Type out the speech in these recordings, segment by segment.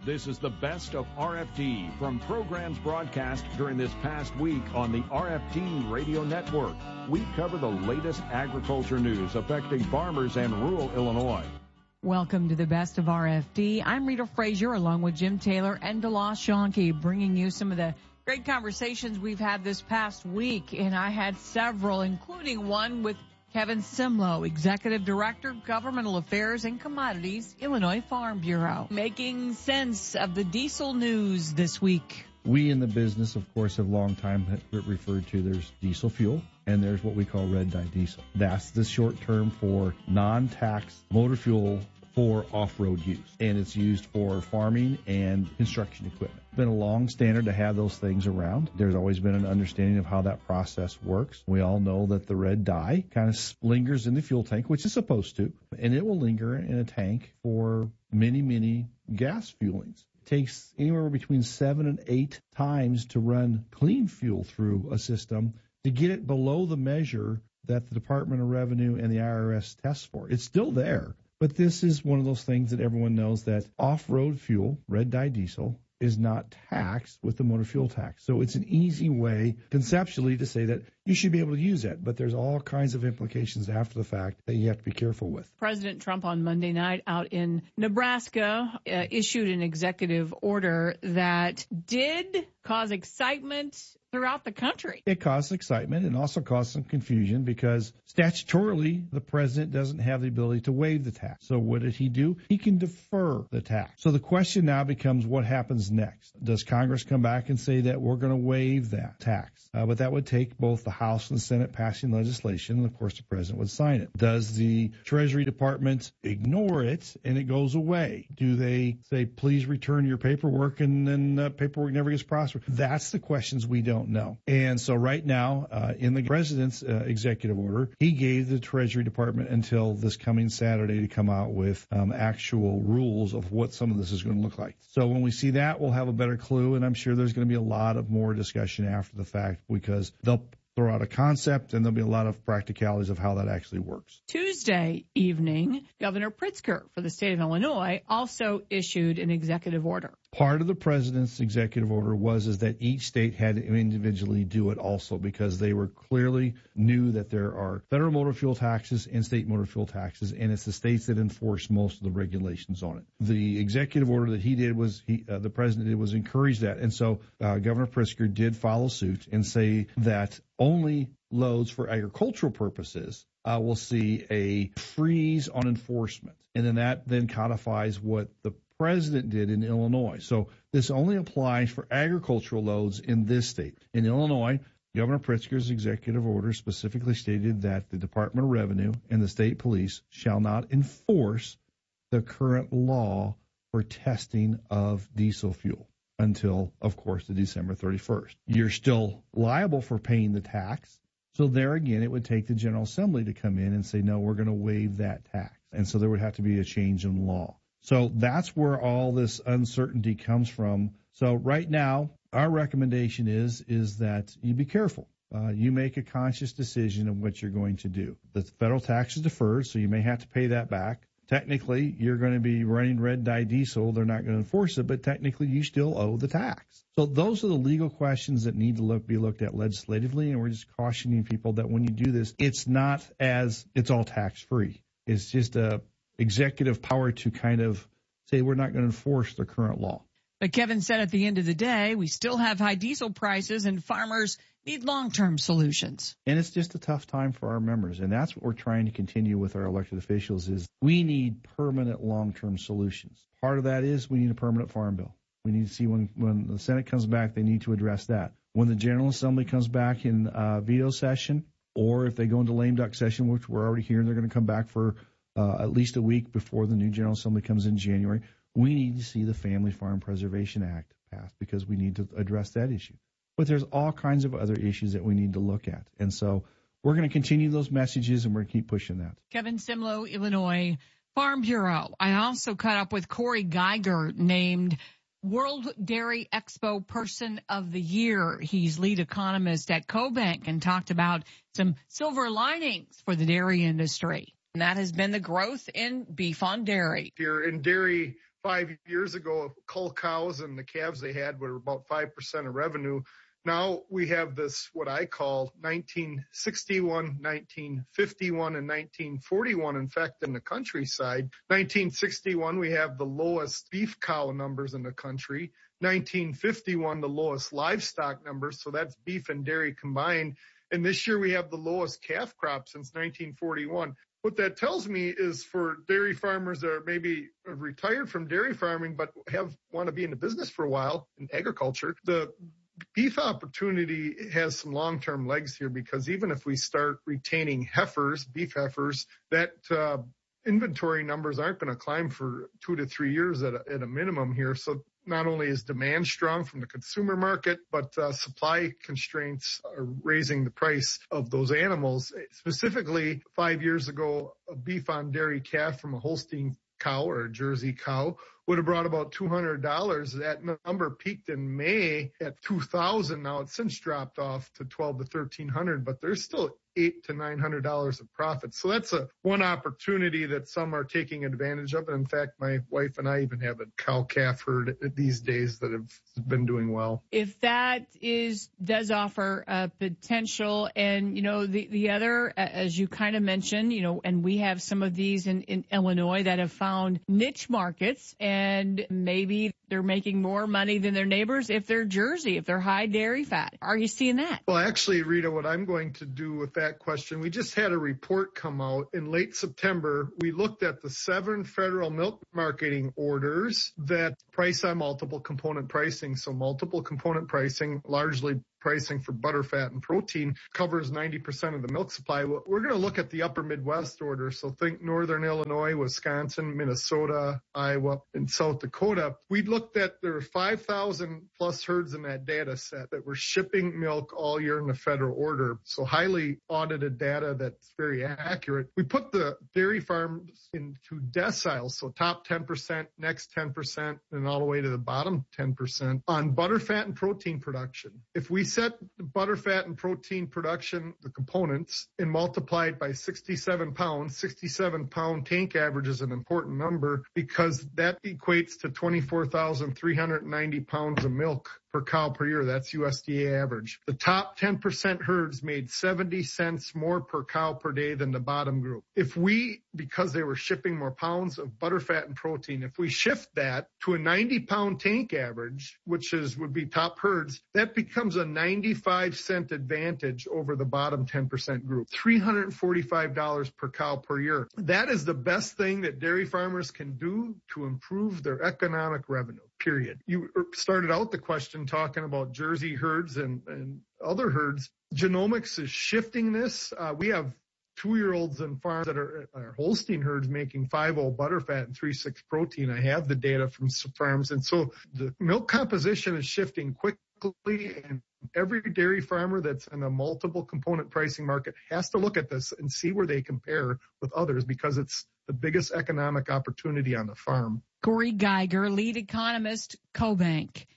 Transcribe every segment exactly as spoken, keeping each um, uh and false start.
This is the best of R F D from programs broadcast during this past week on the R F D Radio Network. We cover the latest agriculture news affecting farmers and rural Illinois. Welcome to the best of R F D. I'm Rita Frazier along with Jim Taylor and DeLoss Schonke, bringing you some of the great conversations we've had this past week. And I had several, including one with Kevin Simlo, Executive Director, Governmental Affairs and Commodities, Illinois Farm Bureau, making sense of the diesel news this week. We in the business, of course, have long time referred to there's diesel fuel and there's what we call red dye diesel. That's the short term for non-tax motor fuel for off-road use, and it's used for farming and construction equipment. It's been a long standard to have those things around. There's always been an understanding of how that process works. We all know that the red dye kind of lingers in the fuel tank, which is supposed to, and it will linger in a tank for many, many gas fuelings. It takes anywhere between seven and eight times to run clean fuel through a system to get it below the measure that the Department of Revenue and the I R S tests for. It's still there. But this is one of those things that everyone knows that off-road fuel, red dye diesel, is not taxed with the motor fuel tax. So it's an easy way conceptually to say that you should be able to use that. But there's all kinds of implications after the fact that you have to be careful with. President Trump on Monday night out in Nebraska uh, issued an executive order that did cause excitement throughout the country. It caused excitement and also caused some confusion because statutorily the president doesn't have the ability to waive the tax. So what did he do? He can defer the tax. So the question now becomes what happens next? Does Congress come back and say that we're going to waive that tax? Uh, but that would take both the House and the Senate passing legislation, and of course the president would sign it. Does the Treasury Department ignore it and it goes away? Do they say, please return your paperwork, and then uh, paperwork never gets processed? That's the questions we don't know. And so right now, uh, in the president's uh, executive order, he gave the Treasury Department until this coming Saturday to come out with um, actual rules of what some of this is going to look like. So when we see that, we'll have a better clue, and I'm sure there's going to be a lot of more discussion after the fact because they'll throw out a concept, and there'll be a lot of practicalities of how that actually works. Tuesday evening, Governor Pritzker for the state of Illinois also issued an executive order. Part of the president's executive order was is that each state had to individually do it also because they were clearly knew that there are federal motor fuel taxes and state motor fuel taxes, and it's the states that enforce most of the regulations on it. The executive order that he did was he, uh, the president did was encourage that, and so uh, Governor Pritzker did follow suit and say that only loads for agricultural purposes uh, will see a freeze on enforcement, and then that then codifies what the president did in Illinois. So this only applies for agricultural loads in this state. In Illinois, Governor Pritzker's executive order specifically stated that the Department of Revenue and the state police shall not enforce the current law for testing of diesel fuel until, of course, the December thirty-first. You're still liable for paying the tax. So there again, it would take the General Assembly to come in and say, no, we're going to waive that tax. And so there would have to be a change in law. So that's where all this uncertainty comes from. So right now, our recommendation is is that you be careful. Uh, you make a conscious decision of what you're going to do. The federal tax is deferred, so you may have to pay that back. Technically, you're going to be running red dye diesel. They're not going to enforce it, but technically you still owe the tax. So those are the legal questions that need to look, be looked at legislatively, and we're just cautioning people that when you do this, it's not as it's all tax-free. It's just a executive power to kind of say we're not going to enforce the current law. But Kevin said at the end of the day, we still have high diesel prices and farmers need long-term solutions. And it's just a tough time for our members. And that's what we're trying to continue with our elected officials is we need permanent long-term solutions. Part of that is we need a permanent farm bill. We need to see when, when the Senate comes back, they need to address that. When the General Assembly comes back in uh, veto session, or if they go into lame duck session, which we're already hearing they're going to come back for Uh, at least a week before the new General Assembly comes in January, we need to see the Family Farm Preservation Act passed because we need to address that issue. But there's all kinds of other issues that we need to look at. And so we're going to continue those messages, and we're going to keep pushing that. Kevin Simlo, Illinois Farm Bureau. I also caught up with Corey Geiger, named World Dairy Expo Person of the Year. He's lead economist at CoBank and talked about some silver linings for the dairy industry. And that has been the growth in beef on dairy. If you're in dairy five years ago, cull cows and the calves they had were about five percent of revenue. Now we have this, what I call nineteen sixty-one, nineteen fifty-one, and nineteen forty-one effect in the countryside. nineteen sixty-one, we have the lowest beef cow numbers in the country. nineteen fifty-one, the lowest livestock numbers, so that's beef and dairy combined. And this year we have the lowest calf crop since nineteen forty-one. What that tells me is for dairy farmers that are maybe retired from dairy farming but have want to be in the business for a while in agriculture, the beef opportunity has some long-term legs here, because even if we start retaining heifers, beef heifers, that uh, inventory numbers aren't going to climb for two to three years at a, at a minimum here. So not only is demand strong from the consumer market, but uh, supply constraints are raising the price of those animals. Specifically, five years ago, a beef on dairy calf from a Holstein cow or a Jersey cow would have brought about two hundred dollars. That number peaked in May at two thousand dollars. Now it's since dropped off to twelve to thirteen hundred dollars, but there's still eight to nine hundred dollars of profit. So that's a one opportunity that some are taking advantage of. And in fact, my wife and I even have a cow calf herd these days that have been doing well. If that is does offer a potential, and you know the the other, as you kind of mentioned, you know, and we have some of these in, in Illinois that have found niche markets, and maybe they're making more money than their neighbors if they're Jersey, if they're high dairy fat. Are you seeing that? Well, actually, Rita, what I'm going to do with that question, we just had a report come out in late September. We looked at the seven federal milk marketing orders that price on multiple component pricing. So multiple component pricing, largely pricing for butter, fat, and protein, covers ninety percent of the milk supply. We're going to look at the upper Midwest order. So think Northern Illinois, Wisconsin, Minnesota, Iowa, and South Dakota. We looked at, there were five thousand plus herds in that data set that were shipping milk all year in the federal order. So highly audited data that's very accurate. We put the dairy farms into deciles. So top ten percent, next ten percent, and all the way to the bottom ten percent on butter, fat, and protein production. If we set the butter, fat, and protein production, the components, and multiply it by sixty-seven pounds, sixty-seven pound tank average is an important number because that equates to twenty-four thousand three hundred ninety pounds of milk per cow per year. That's U S D A average. The top ten percent herds made seventy cents more per cow per day than the bottom group. If we, because they were shipping more pounds of butter, fat, and protein, if we shift that to a ninety pound tank average, which is would be top herds, that becomes a ninety-five cent advantage over the bottom ten percent group. three hundred forty-five dollars per cow per year. That is the best thing that dairy farmers can do to improve their economic revenue. Period. You started out the question talking about Jersey herds and, and other herds. Genomics is shifting this. Uh, we have two-year-olds in farms that are, are Holstein herds making five oh butterfat and three six protein. I have the data from farms. And so the milk composition is shifting quickly, and every dairy farmer that's in a multiple component pricing market has to look at this and see where they compare with others, because it's the biggest economic opportunity on the farm. Corey Geiger, lead economist, CoBank.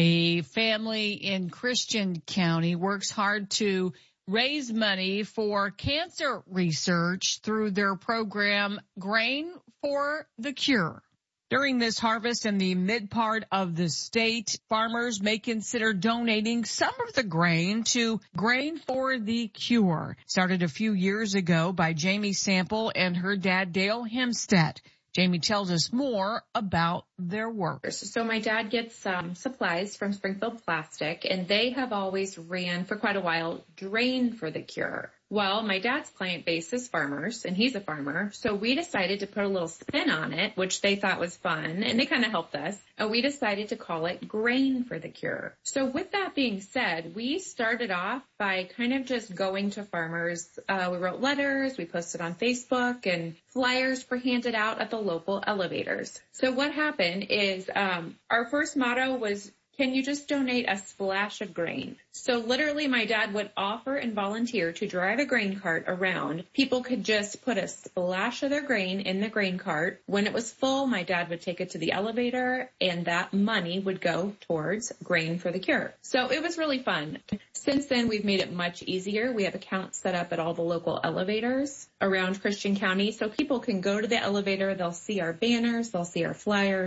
A family in Christian County works hard to raise money for cancer research through their program, Grain for the Cure. During this harvest in the mid part of the state, farmers may consider donating some of the grain to Grain for the Cure. Started a few years ago by Jamie Sample and her dad, Dale Hemstead. Jamie tells us more about their work. So my dad gets um, supplies from Springfield Plastic, and they have always ran for quite a while Drain for the Cure. Well, my dad's client base is farmers, and he's a farmer, so we decided to put a little spin on it, which they thought was fun, and they kind of helped us, and we decided to call it Grain for the Cure. So with that being said, we started off by kind of just going to farmers. Uh, we wrote letters, we posted on Facebook, and flyers were handed out at the local elevators. So what happened is um, our first motto was, can you just donate a splash of grain? So literally my dad would offer and volunteer to drive a grain cart around. People could just put a splash of their grain in the grain cart. When it was full, my dad would take it to the elevator, and that money would go towards Grain for the Cure. So it was really fun. Since then, we've made it much easier. We have accounts set up at all the local elevators around Christian County, so people can go to the elevator, they'll see our banners, they'll see our flyers,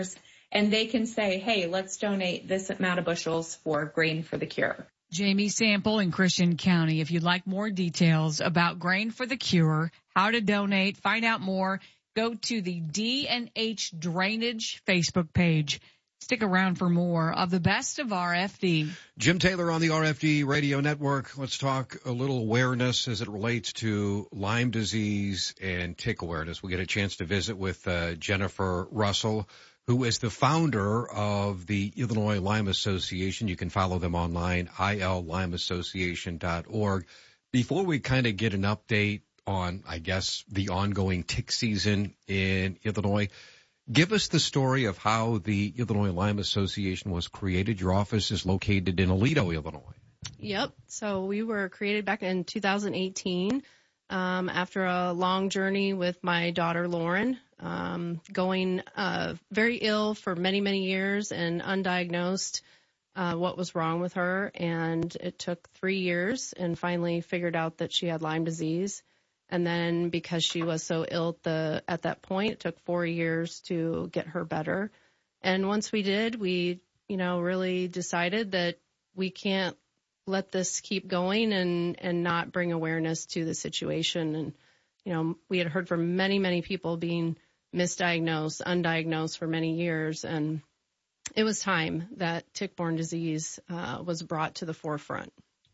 and they can say, hey, let's donate this amount of bushels for Grain for the Cure. Jamie Sample in Christian County. If you'd like more details about Grain for the Cure, how to donate, find out more, go to the D and H Drainage Facebook page. Stick around for more of the best of R F D. Jim Taylor on the R F D Radio Network. Let's talk a little awareness as it relates to Lyme disease and tick awareness. We get a chance to visit with uh, Jennifer Russell, who is the founder of the Illinois Lyme Association. You can follow them online, I L lyme association dot org. Before we kind of get an update on, I guess, the ongoing tick season in Illinois, give us the story of how the Illinois Lyme Association was created. Your office is located in Aledo, Illinois. Yep. So we were created back in two thousand eighteen um, after a long journey with my daughter, Lauren, um, going uh, very ill for many, many years and undiagnosed uh, what was wrong with her. And it took three years and finally figured out that she had Lyme disease. And then because she was so ill at, the, at that point, it took four years to get her better. And once we did, we, you know, really decided that we can't let this keep going and, and not bring awareness to the situation. And, you know, we had heard from many, many people being misdiagnosed, undiagnosed for many years. And it was time that tick-borne disease uh, was brought to the forefront.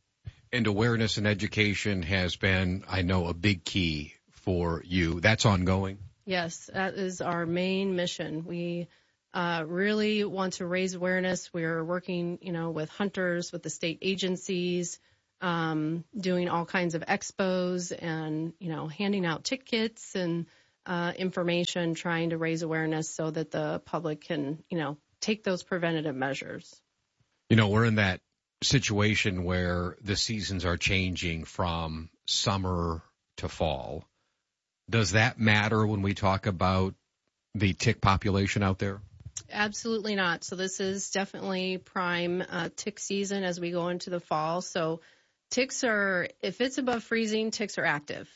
And awareness and education has been, I know, a big key for you. That's ongoing? Yes, that is our main mission. We uh, really want to raise awareness. We're working, you know, with hunters, with the state agencies, um, doing all kinds of expos and, you know, handing out tick kits and uh, information, trying to raise awareness so that the public can, you know, take those preventative measures. You know, we're in that situation where the seasons are changing from summer to fall. Does that matter when we talk about the tick population out there? Absolutely not. So this is definitely prime uh, tick season as we go into the fall. So ticks are, if it's above freezing, ticks are active.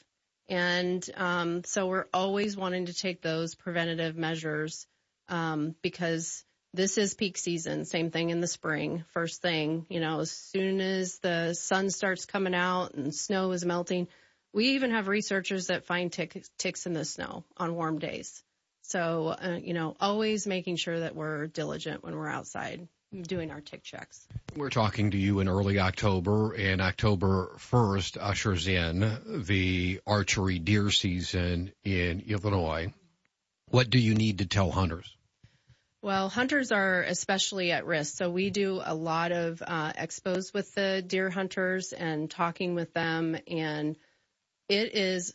And um, so we're always wanting to take those preventative measures um, because this is peak season. Same thing in the spring. First thing, you know, as soon as the sun starts coming out and snow is melting, we even have researchers that find tick, ticks in the snow on warm days. So, uh, you know, always making sure that we're diligent when we're outside doing our tick checks. We're talking to you in early October, and October first ushers in the archery deer season in Illinois. What do you need to tell hunters? Well, hunters are especially at risk. So we do a lot of uh, expos with the deer hunters and talking with them. And it is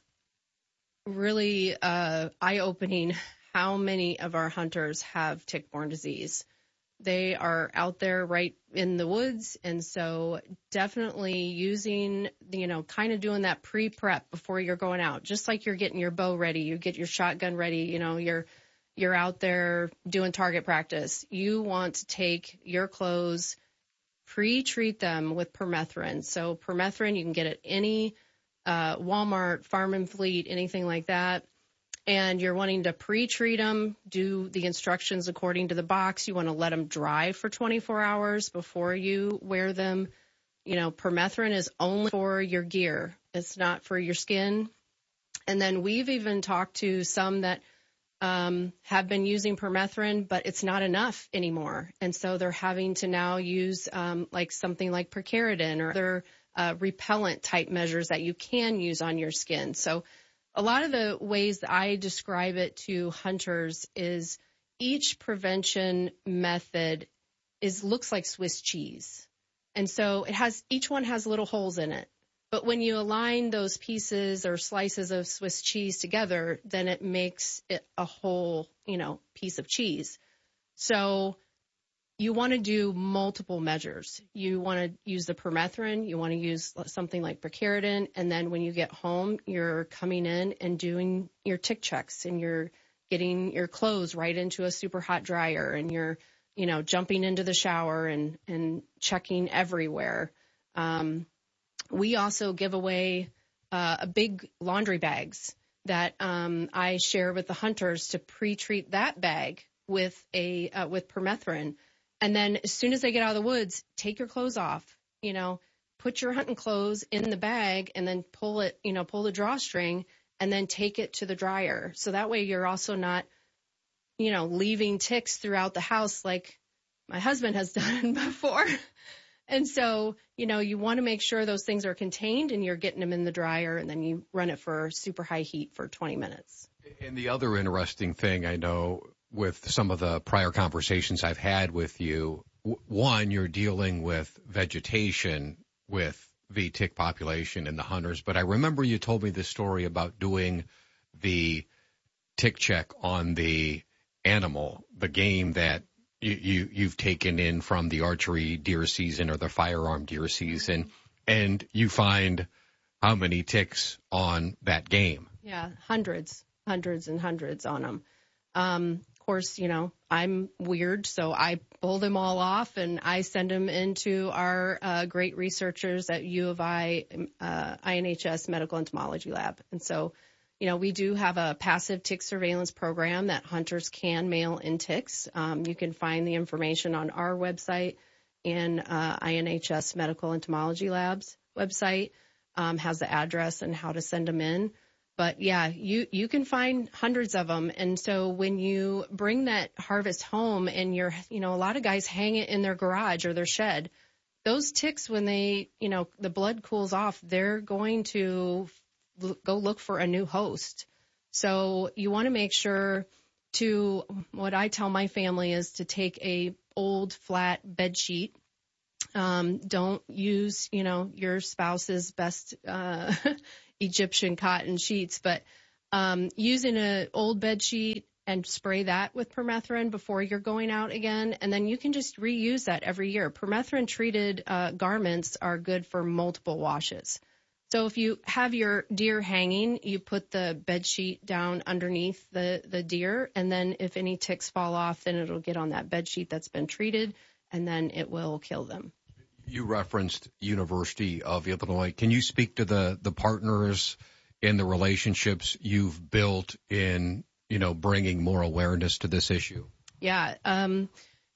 really uh, eye-opening how many of our hunters have tick-borne disease. They are out there right in the woods. And so definitely using, you know, kind of doing that pre-prep before you're going out, just like you're getting your bow ready, you get your shotgun ready, you know, you're You're out there doing target practice. You want to take your clothes, pre-treat them with permethrin. So permethrin, you can get at any uh, Walmart, Farm and Fleet, anything like that. And you're wanting to pre-treat them, do the instructions according to the box. You want to let them dry for twenty-four hours before you wear them. You know, permethrin is only for your gear. It's not for your skin. And then we've even talked to some that Um, have been using permethrin, but it's not enough anymore. And so they're having to now use um, like something like picaridin or other uh, repellent type measures that you can use on your skin. So a lot of the ways that I describe it to hunters is each prevention method is looks like Swiss cheese. And so it has each one has little holes in it. But when you align those pieces or slices of Swiss cheese together, then it makes it a whole, you know, piece of cheese. So you want to do multiple measures. You want to use the permethrin. You want to use something like picaridin. And then when you get home, you're coming in and doing your tick checks and you're getting your clothes right into a super hot dryer and you're, you know, jumping into the shower and, and checking everywhere. Um, We also give away uh, a big laundry bags that um, I share with the hunters to pre-treat that bag with a uh, with permethrin. And then as soon as they get out of the woods, take your clothes off, you know, put your hunting clothes in the bag and then pull it, you know, pull the drawstring and then take it to the dryer. So that way you're also not, you know, leaving ticks throughout the house like my husband has done before. And so, you know, you want to make sure those things are contained and you're getting them in the dryer and then you run it for super high heat for twenty minutes. And the other interesting thing I know with some of the prior conversations I've had with you, w- one, you're dealing with vegetation with the tick population and the hunters. But I remember you told me this story about doing the tick check on the animal, the game that you, you, you've taken in from the archery deer season or the firearm deer season, and you find how many ticks on that game. Yeah, hundreds, hundreds and hundreds on them. Um, of course, you know, I'm weird, so I pull them all off and I send them into our uh, great researchers at U of I, uh, I N H S Medical Entomology Lab. And so, you know, we do have a passive tick surveillance program that hunters can mail in ticks. Um, you can find the information on our website, and uh, I N H S Medical Entomology Lab's website um, has the address and how to send them in. But yeah, you, you can find hundreds of them. And so when you bring that harvest home and you're, you know, a lot of guys hang it in their garage or their shed, those ticks, when they, you know, the blood cools off, they're going to l- go look for a new host. So you want to make sure to, what I tell my family is to take a old flat bed sheet. Um, don't use, you know, your spouse's best, uh, Egyptian cotton sheets, but um, using an old bed sheet and spray that with permethrin before you're going out again, and then you can just reuse that every year. Permethrin treated uh, garments are good for multiple washes. So if you have your deer hanging, you put the bed sheet down underneath the, the deer, and then if any ticks fall off, then it'll get on that bed sheet that's been treated, and then it will kill them. You referenced University of Illinois. Can you speak to the, the partners and the relationships you've built in, you know, bringing more awareness to this issue? Yeah. Um,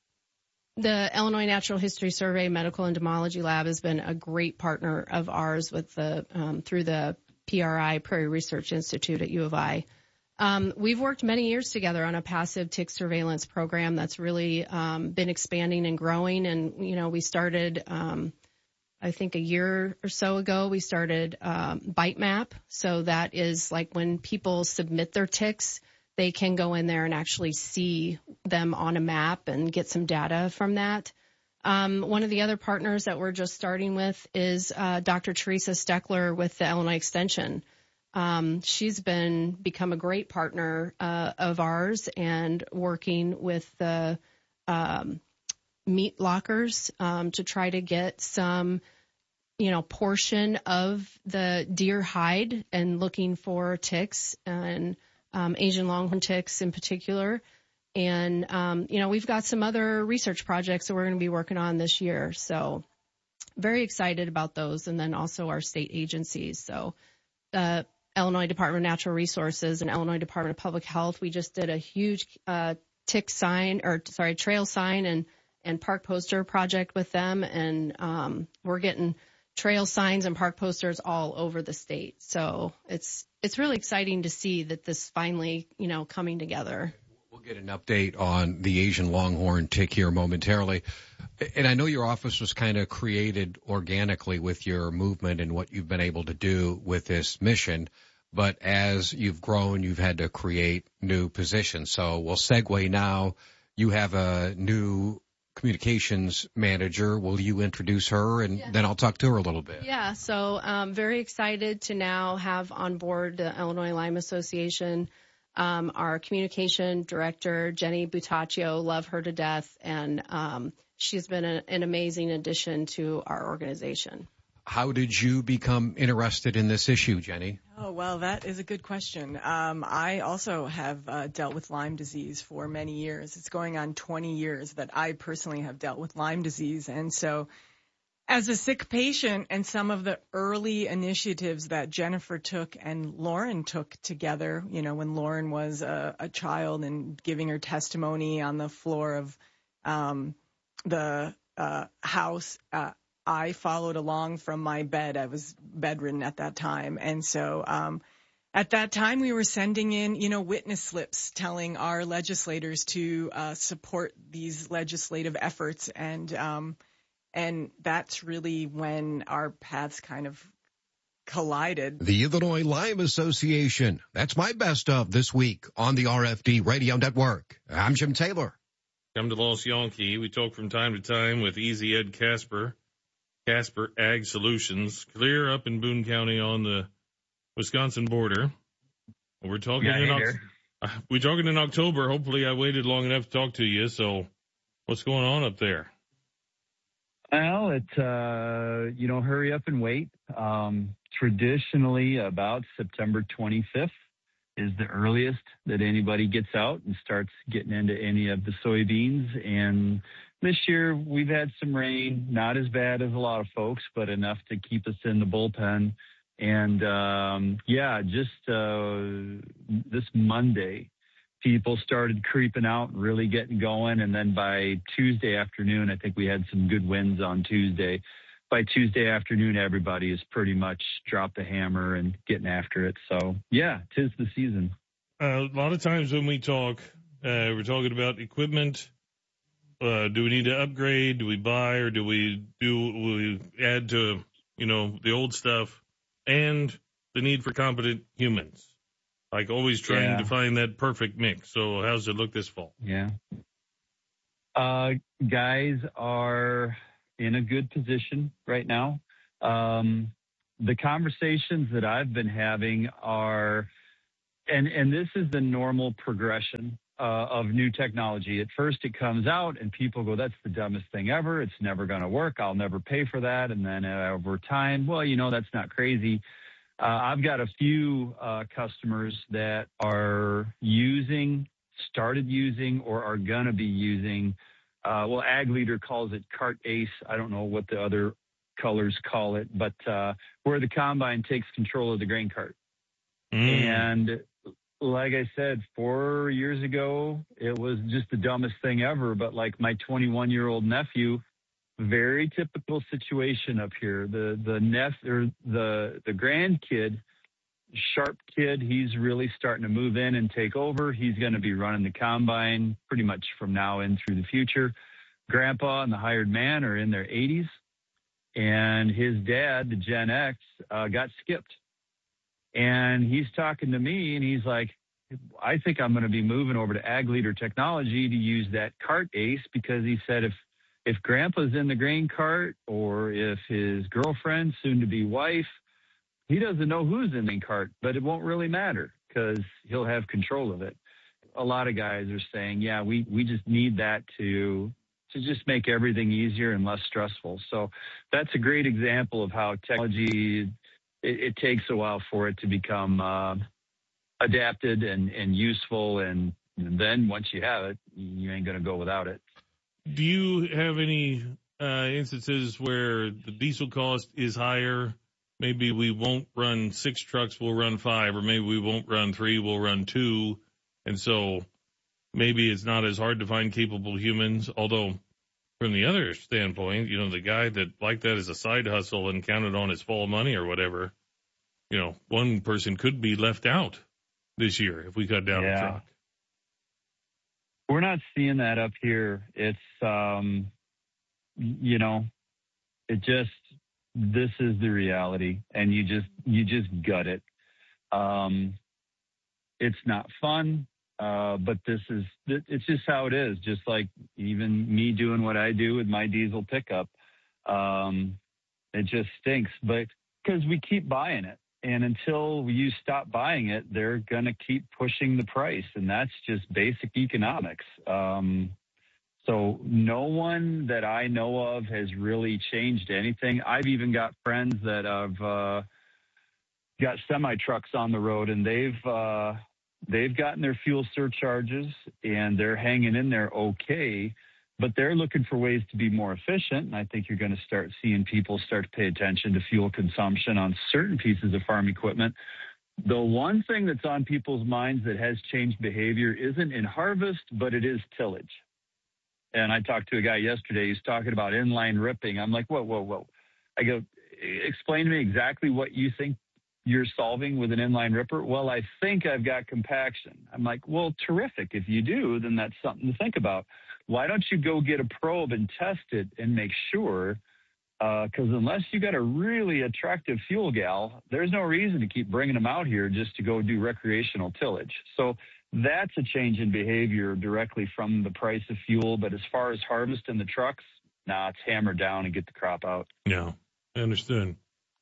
the Illinois Natural History Survey Medical Entomology Lab has been a great partner of ours with the um, through the P R I, Prairie Research Institute at U of I. Um, we've worked many years together on a passive tick surveillance program that's really um, been expanding and growing. And, you know, we started, um, I think a year or so ago, we started um, Bite Map. So that is like when people submit their ticks, they can go in there and actually see them on a map and get some data from that. Um, one of the other partners that we're just starting with is uh, Doctor Teresa Steckler with the Illinois Extension. Um, she's been become a great partner uh, of ours and working with the um, meat lockers um, to try to get some, you know, portion of the deer hide and looking for ticks and um, Asian longhorn ticks in particular. And, um, you know, we've got some other research projects that we're going to be working on this year. So very excited about those. And then also our state agencies. So uh Illinois Department of Natural Resources and Illinois Department of Public Health. We just did a huge uh, tick sign or sorry, trail sign and, and park poster project with them. And um, we're getting trail signs and park posters all over the state. So it's it's really exciting to see that this finally, you know, coming together. We'll get an update on the Asian longhorn tick here momentarily. And I know your office was kind of created organically with your movement and what you've been able to do with this mission. But as you've grown, you've had to create new positions. So we'll segue now. You have a new communications manager. Will you introduce her? And yeah. Then I'll talk to her a little bit. Yeah. So I'm very excited to now have on board the Illinois Lyme Association um, our communication director, Jenny Butaccio. Love her to death. And um, she's been a, an amazing addition to our organization. How did you become interested in this issue, Jenny? Oh, well, that is a good question. Um, I also have uh, dealt with Lyme disease for many years. It's going on twenty years that I personally have dealt with Lyme disease. And so As a sick patient, and some of the early initiatives that Jennifer took and Lauren took together, you know, when Lauren was a, a child and giving her testimony on the floor of um, the uh, house, uh, I followed along from my bed. I was bedridden at that time. And so um, at that time, we were sending in, you know, witness slips telling our legislators to uh, support these legislative efforts. And um And that's really when our paths kind of collided. The Illinois Lyme Association. That's my best of this week on the R F D Radio Network. I'm Jim Taylor. I'm DeLoss Yankee. We talk from time to time with Easy Ed Casper, Casper Ag Solutions, clear up in Boone County on the Wisconsin border. We're talking yeah, in hey o- we're talking in October. Hopefully, I waited long enough to talk to you. So, what's going on up there? Well, it's, uh, you know, hurry up and wait. Um, traditionally, about September twenty-fifth is the earliest that anybody gets out and starts getting into any of the soybeans. And this year, we've had some rain, not as bad as a lot of folks, but enough to keep us in the bullpen. And, um, yeah, just uh, this Monday, people started creeping out and really getting going. And then by Tuesday afternoon, I think we had some good wins on Tuesday. By Tuesday afternoon, everybody has pretty much dropped the hammer and getting after it. So, yeah, 'tis the season. Uh, a lot of times when we talk, uh, we're talking about equipment. Uh, do we need to upgrade? Do we buy, or do we do we add to, you know, the old stuff? And the need for competent humans. Like always trying yeah. to find that perfect mix. So how's it look this fall? Yeah. Uh, guys are in a good position right now. Um, the conversations that I've been having are, and, and this is the normal progression uh, of new technology. At first it comes out and people go, that's the dumbest thing ever. It's never going to work. I'll never pay for that. And then uh, over time, well, you know, that's not crazy. Uh, I've got a few uh, customers that are using, started using, or are going to be using, uh, well, Ag Leader calls it Cart Ace. I don't know what the other colors call it, but uh, where the combine takes control of the grain cart. Mm. And like I said, four years ago, it was just the dumbest thing ever. But like my twenty-one-year-old nephew, very typical situation up here. The the nep or the the grandkid, sharp kid, he's really starting to move in and take over. He's going to be running the combine pretty much from now in through the future. Grandpa and the hired man are in their eighties, and his dad, the Gen X, uh, got skipped. And he's talking to me, and he's like, I think I'm going to be moving over to Ag Leader Technology to use that Cart Ace, because he said if if Grandpa's in the grain cart, or if his girlfriend, soon-to-be wife, he doesn't know who's in the cart, but it won't really matter because he'll have control of it. A lot of guys are saying, yeah, we, we just need that to to just make everything easier and less stressful. So that's a great example of how technology, it, it takes a while for it to become uh, adapted and, and useful. And then once you have it, you ain't going to go without it. Do you have any uh, instances where the diesel cost is higher? Maybe we won't run six trucks, we'll run five, or maybe we won't run three, we'll run two. And so maybe it's not as hard to find capable humans. Although from the other standpoint, you know, the guy that liked that as a side hustle and counted on his fall money or whatever, you know, one person could be left out this year if we cut down yeah. a truck. We're not seeing that up here. It's, um, you know, it just, this is the reality, and you just, you just gut it. Um, it's not fun, uh, but this is, it's just how it is. Just like even me doing what I do with my diesel pickup. Um, it just stinks, but because we keep buying it. And until you stop buying it, they're going to keep pushing the price. And that's just basic economics. Um, so no one that I know of has really changed anything. I've even got friends that have uh, got semi trucks on the road, and they've uh, they've gotten their fuel surcharges and they're hanging in there okay. but they're looking for ways to be more efficient. And I think you're going to start seeing people start to pay attention to fuel consumption on certain pieces of farm equipment. The one thing that's on people's minds that has changed behavior isn't in harvest, but it is tillage. And I talked to a guy yesterday, he's talking about inline ripping. I'm like, whoa, whoa, whoa. I go, explain to me exactly what you think you're solving with an inline ripper. Well, I think I've got compaction. I'm like, well, terrific. If you do, then that's something to think about. Why don't you go get a probe and test it and make sure? Because uh, unless you got a really attractive fuel gal, there's no reason to keep bringing them out here just to go do recreational tillage. So that's a change in behavior directly from the price of fuel. But as far as harvest and the trucks, nah, it's hammer down and get the crop out. Yeah, I understood.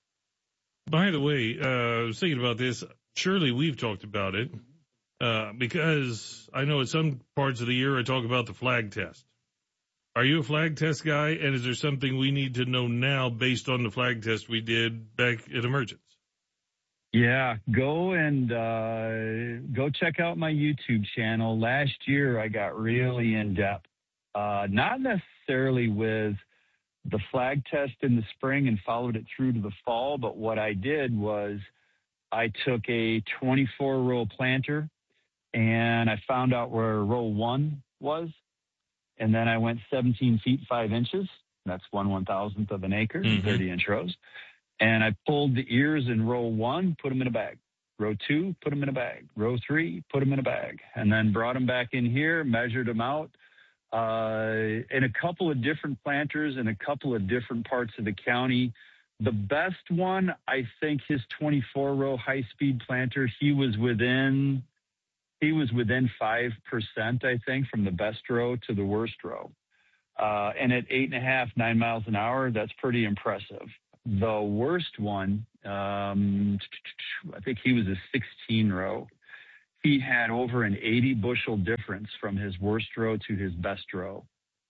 By the way, uh, I was thinking about this. Surely we've talked about it uh, because I know at some parts of the year I talk about the flag test. Are you a flag test guy? And is there something we need to know now based on the flag test we did back at Emergence? Yeah, go and uh, go check out my YouTube channel. Last year I got really in depth, uh, not necessarily with the flag test in the spring and followed it through to the fall. But what I did was I took a twenty-four row planter and I found out where row one was. And then I went seventeen feet, five inches. That's one one thousandth of an acre, mm-hmm. thirty inch rows. And I pulled the ears in row one, put them in a bag. Row two, put them in a bag. Row three, put them in a bag. And then brought them back in here, measured them out. Uh, in a couple of different planters in a couple of different parts of the county. The best one, I think his twenty-four row high speed planter, he was within, he was within five percent, I think, from the best row to the worst row. Uh, and at eight and a half, nine miles an hour, that's pretty impressive. The worst one, um, I think he was a sixteen row. He had over an eighty bushel difference from his worst row to his best row.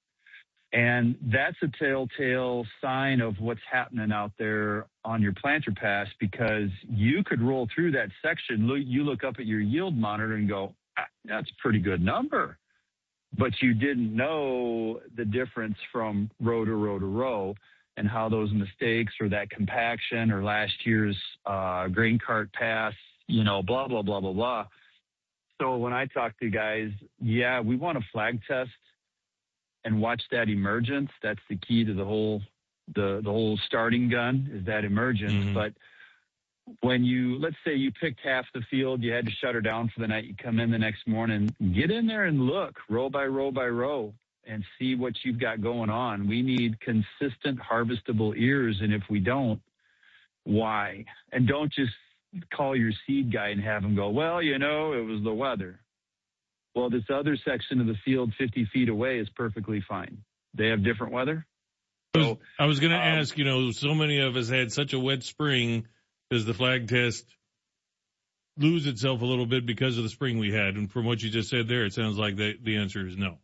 And that's a telltale sign of what's happening out there on your planter pass, because you could roll through that section. You look up at your yield monitor and go, ah, that's a pretty good number. But you didn't know the difference from row to row to row and how those mistakes or that compaction or last year's uh, grain cart pass, you know, blah, blah, blah, blah, blah. So when I talk to guys, yeah, we want a flag test and watch that emergence. That's the key to the whole, the, the whole starting gun is that emergence. Mm-hmm. But when you, let's say you picked half the field, you had to shut her down for the night, you come in the next morning, get in there and look row by row by row and see what you've got going on. We need consistent harvestable ears. And if we don't, why? And don't just call your seed guy and have him go, well, you know, it was the weather. Well, this other section of the field fifty feet away is perfectly fine. They have different weather. So I was going to um, ask, you know, so many of us had such a wet spring. Does the flag test lose itself a little bit because of the spring we had? And from what you just said there, it sounds like the, the answer is no.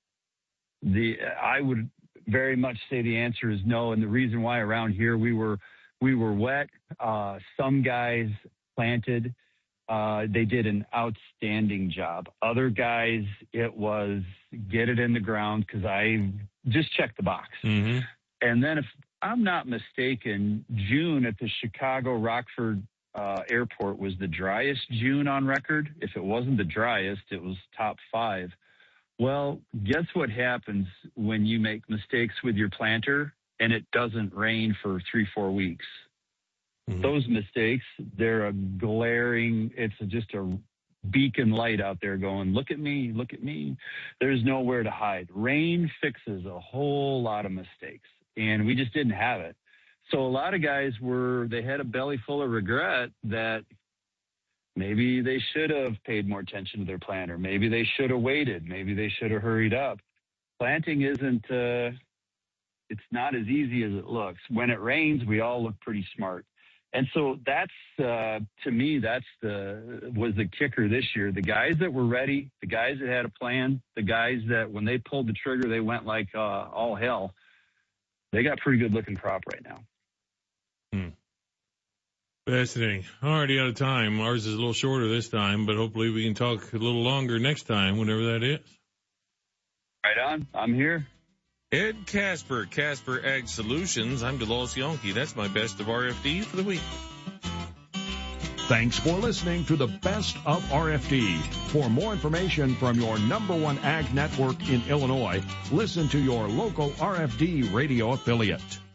The I would very much say the answer is no. And the reason why around here we were we were wet. Uh, some guys planted. Uh, they did an outstanding job. Other guys, it was get it in the ground because I just checked the box. Mm-hmm. And then if I'm not mistaken, June at the Chicago Rockford uh, airport was the driest June on record. If it wasn't the driest, it was top five. Well, guess what happens when you make mistakes with your planter and it doesn't rain for three, four weeks? Mm-hmm. Those mistakes, they're a glaring, it's just a beacon light out there going, look at me, look at me. There's nowhere to hide. Rain fixes a whole lot of mistakes, and we just didn't have it. So a lot of guys were, they had a belly full of regret that maybe they should have paid more attention to their planter. Maybe they should have waited. Maybe they should have hurried up. Planting isn't, uh, it's not as easy as it looks. When it rains, we all look pretty smart. And so that's, uh, to me, that's the, was the kicker this year. The guys that were ready, the guys that had a plan, the guys that when they pulled the trigger, they went like uh, all hell. They got pretty good looking crop right now. Hmm. Fascinating. Already out of time. Ours is a little shorter this time, but hopefully we can talk a little longer next time, whenever that is. Right on. I'm here. Ed Casper, Casper Ag Solutions. I'm DeLoss Yonke. That's my best of R F D for the week. Thanks for listening to the Best of R F D. For more information from your number one ag network in Illinois, listen to your local R F D radio affiliate.